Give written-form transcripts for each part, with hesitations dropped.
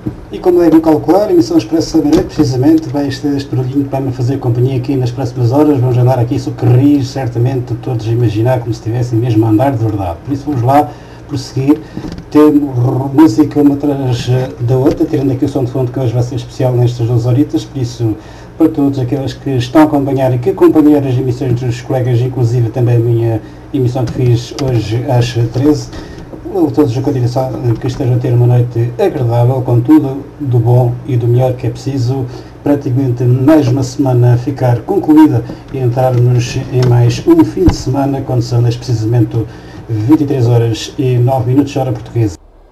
E como devem calcular, a emissão Expresso Saberê, precisamente, vai este barulhinho que vai-me fazer companhia aqui nas próximas horas. Vamos andar aqui sobre carris, certamente todos a imaginar como se estivessem mesmo a andar de verdade. Por isso vamos lá prosseguir. Temos música uma atrás da outra, tirando aqui o som de fundo que hoje vai ser especial nestas 2 horitas, por isso para todos aqueles que estão a acompanhar e que acompanharam as emissões dos colegas, inclusive também a minha emissão que fiz hoje às 13, todos a continuação que estejam a ter uma noite agradável, com tudo do bom e do melhor que é preciso, praticamente mais uma semana a ficar concluída e entrarmos em mais um fim de semana, quando são neste precisamente 23 horas e 9 minutos, hora portuguesa.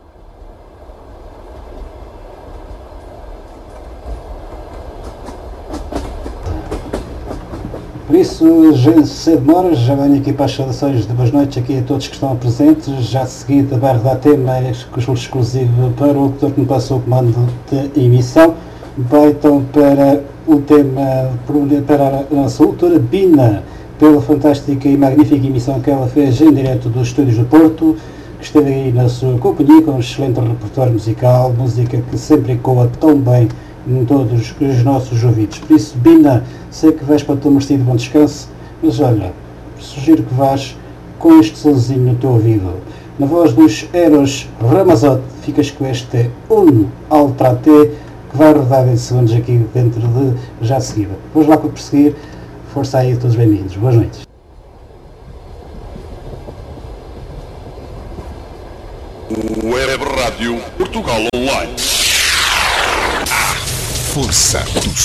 Por isso, sem demoras, já venho aqui para as saudações de boas noites aqui a todos que estão presentes. Já de seguida vai dar tema exclusivo para o locutor que me passou o comando de emissão. Vai então para o tema, para a nossa autora Bina, pela fantástica e magnífica emissão que ela fez em direto dos estúdios do Porto, que esteve aí na sua companhia com um excelente repertório musical, música que sempre ecoa tão bem em todos os nossos ouvidos. Por isso, Bina, sei que vais para o teu merecido bom descanso, mas olha, sugiro que vás com este sonzinho no teu ouvido. Na voz dos Eros Ramazzotti, ficas com este Un Altrate, que vai rodar em segundos aqui dentro de já de seguida. Vamos lá para perseguir. Força aí, todos bem-vindos. Boas noites. Web Rádio Portugal Online. Força do